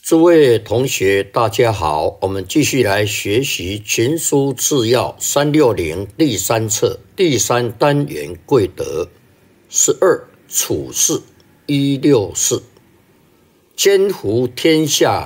诸位同学，大家好，我们继续来学习《群书治要》360第3册第3单元贵德12处事164。兼服天下